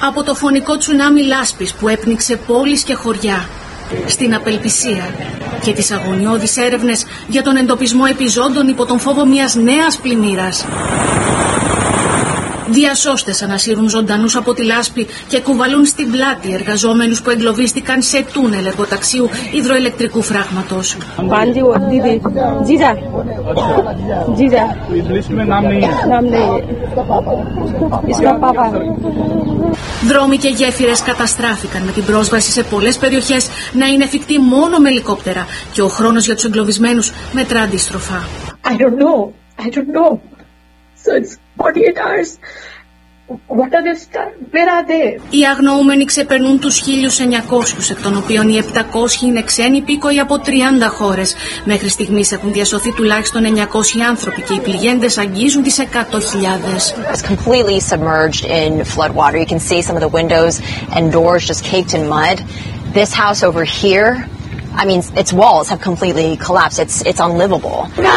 Από το φωνικό τσουνάμι λάσπης που έπνιξε πόλεις και χωριά, στην απελπισία και τις αγωνιώδεις έρευνες για τον εντοπισμό επιζώντων υπό τον φόβο μιας νέας πλημμύρας. Διασώστες ανασύρουν ζωντανούς από τη λάσπη και κουβαλούν στην πλάτη εργαζόμενους που εγκλωβίστηκαν σε τούνελ εργοταξίου υδροελεκτρικού φράγματος. Δρόμοι και γέφυρες καταστράφηκαν, με την πρόσβαση σε πολλές περιοχές να είναι εφικτή μόνο με ελικόπτερα και ο χρόνος για τους εγκλωβισμένους μετρά αντίστροφα. I don't know. So it's 48 hours. What are they? Where are they? Οι αγνοούμενοι ξεπερνούν τους 1.900, εκ των οποίων οι 700 είναι ξένοι υπήκοοι από 30 χώρες. Μέχρι στιγμής έχουν διασωθεί τουλάχιστον 900 άνθρωποι και οι πληγέντες αγγίζουν τις 100.000. It's completely submerged in flood water. You can see some of the windows and doors just caked in mud. This house over here, I mean, its walls have completely collapsed. It's unlivable.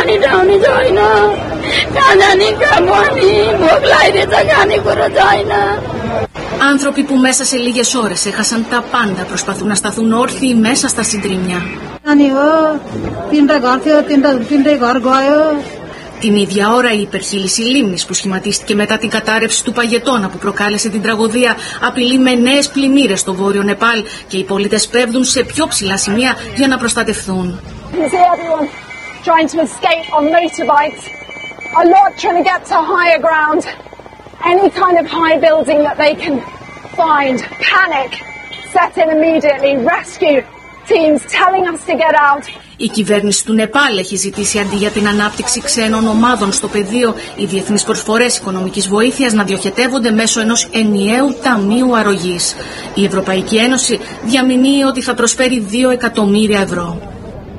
Άνθρωποι που μέσα σε λίγες ώρες έχασαν τα πάντα προσπαθούν να σταθούν όρθιοι μέσα στα συντρίμμια. Την ίδια ώρα η υπερχείληση λίμνης που σχηματίστηκε μετά την κατάρρευση του παγετώνα που προκάλεσε την τραγωδία απειλεί με νέες πλημμύρες στο βόρειο Νεπάλ και οι πολίτες πέφτουν σε πιο ψηλά σημεία για να προστατευθούν. Η κυβέρνηση του Νεπάλ έχει ζητήσει αντί για την ανάπτυξη ξένων ομάδων στο πεδίο, οι διεθνείς προσφορές οικονομικής βοήθειας να διοχετεύονται μέσω ενός ενιαίου ταμείου αρρωγής. Η Ευρωπαϊκή Ένωση διαμηνύει ότι θα προσφέρει 2 εκατομμύρια ευρώ.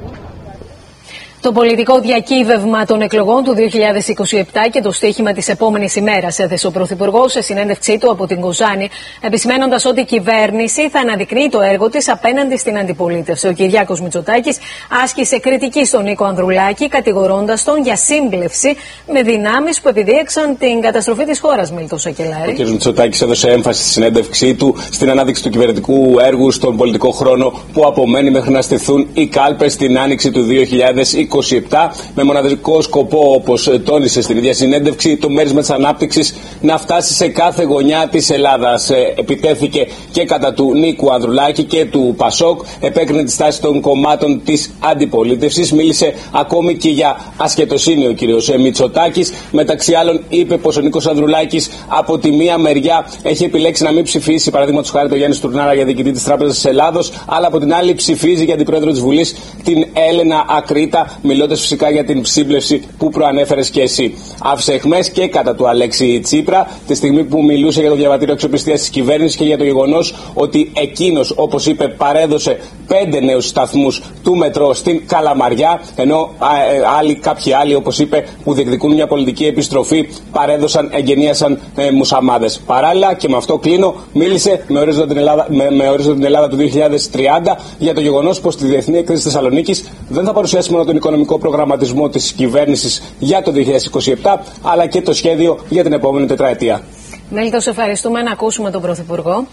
Το πολιτικό διακύβευμα των εκλογών του 2027 και το στοίχημα της επόμενης ημέρας, έθεσε ο Πρωθυπουργός σε συνέντευξή του από την Κοζάνη, επισημένοντας ότι η κυβέρνηση θα αναδεικνύει το έργο της απέναντι στην αντιπολίτευση. Ο Κυριάκος Μητσοτάκης άσκησε κριτική στον Νίκο Ανδρουλάκη, κατηγορώντας τον για σύμπλευση με δυνάμεις που επιδίωξαν την καταστροφή της χώρας. Μίλτο Σακελάρη. Ο κ. Μητσοτάκης έδωσε έμφαση στη συνέντευξή του στην ανάδειξη του κυβερνητικού έργου στον πολιτικό χρόνο που απομένει μέχρι να στηθούν οι κάλπες στην άνοιξη του 2027, με μοναδικό σκοπό, όπως τόνισε στην ίδια συνέντευξη, το μέρισμα της ανάπτυξης να φτάσει σε κάθε γωνιά της Ελλάδας. Επιτέθηκε και κατά του Νίκου Ανδρουλάκη και του Πασόκ, επέκρινε τη στάση των κομμάτων της αντιπολίτευσης, μίλησε ακόμη και για ασχετοσύνη ο κ. Μητσοτάκης. Μεταξύ άλλων, είπε πως ο Νίκος Ανδρουλάκης από τη μία μεριά έχει επιλέξει να μην ψηφίσει, παραδείγματος χάρη, τον Γιάννη Στουρνάρα για διοικητή της Τράπεζας της Ελλάδος, αλλά από την άλλη ψηφίζει για την πρόεδρο της Βουλής την Έλενα Ακρίτα, μιλώντας φυσικά για την σύμπλευση που προανέφερες και εσύ. Άφησε αιχμές και κατά του Αλέξη Τσίπρα, τη στιγμή που μιλούσε για το διαβατήριο αξιοπιστίας της κυβέρνησης και για το γεγονός ότι εκείνος, όπως είπε, παρέδωσε 5 νέους σταθμούς του μετρό στην Καλαμαριά, ενώ κάποιοι άλλοι, όπως είπε, που διεκδικούν μια πολιτική επιστροφή, παρέδωσαν, εγγενίασαν μουσαμάδες. Παράλληλα, και με αυτό κλείνω, μίλησε με ορίζοντα την Ελλάδα του 2030 για το γεγονός πως τη Διεθνή Έκθεση Θεσσαλονίκης δεν θα παρουσιάσει μόνο τον οικονομικό προγραμματισμό της κυβέρνησης για το 2027, αλλά και το σχέδιο για την επόμενη τετραετία. Μέλητο, σε ευχαριστούμε. Να ακούσουμε τον Πρωθυπουργό.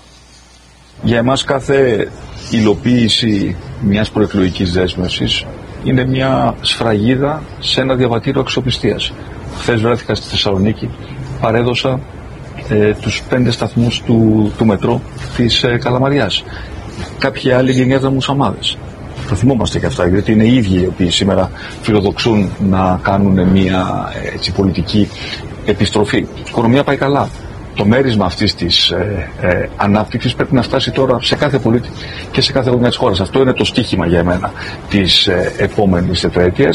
Για εμάς κάθε υλοποίηση μιας προεκλογικής δέσμευσης είναι μια σφραγίδα σε ένα διαβατήριο αξιοπιστίας. Χθες βρέθηκα στη Θεσσαλονίκη, παρέδωσα τους 5 σταθμούς του μετρό της Καλαμαριάς. Κάποιοι άλλοι γεννιέται μουσαμάδες. Το θυμόμαστε και αυτά, γιατί είναι οι ίδιοι οι οποίοι σήμερα φιλοδοξούν να κάνουν μια πολιτική επιστροφή. Η οικονομία πάει καλά. Το μέρισμα αυτής της ανάπτυξης πρέπει να φτάσει τώρα σε κάθε πολίτη και σε κάθε γωνιά της χώρας. Αυτό είναι το στίχημα για εμένα της επόμενης τετραετίας.